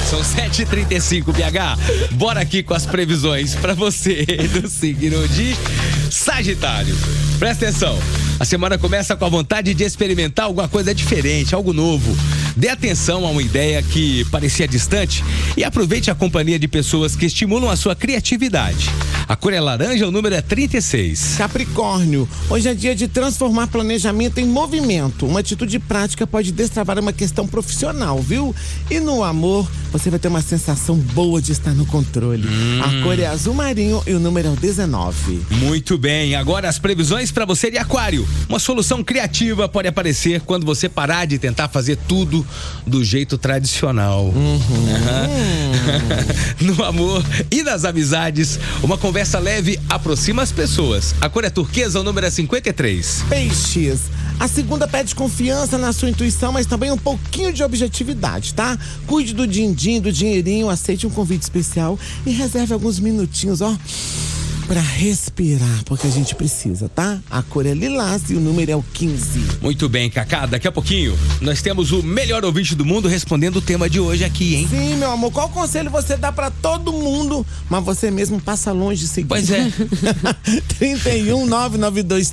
São 7h35, BH. Bora aqui com as previsões pra você do signo de Sagitário. Presta atenção. A semana começa com a vontade de experimentar alguma coisa diferente, algo novo. Dê atenção a uma ideia que parecia distante e aproveite a companhia de pessoas que estimulam a sua criatividade. A cor é laranja, o número é 36. Capricórnio, hoje é dia de transformar planejamento em movimento. Uma atitude prática pode destravar uma questão profissional, viu? E no amor, você vai ter uma sensação boa de estar no controle. A cor é azul marinho e o número é o 19. Muito bem, agora as previsões para você de Aquário. Uma solução criativa pode aparecer quando você parar de tentar fazer tudo do jeito tradicional. No amor e nas amizades, uma conversa leve aproxima as pessoas. A cor é turquesa, o número é 53. Peixes, a segunda pede confiança na sua intuição, mas também um pouquinho de objetividade, tá? Cuide do din-din, do dinheirinho, aceite um convite especial e reserve alguns minutinhos, ó, pra respirar, porque a gente precisa, tá? A cor é lilás e o número é o 15. Muito bem, Cacá, daqui a pouquinho nós temos o melhor ouvinte do mundo respondendo o tema de hoje aqui, hein? Sim, meu amor, qual conselho você dá pra todo mundo, mas você mesmo passa longe de seguir? Pois é. 31 992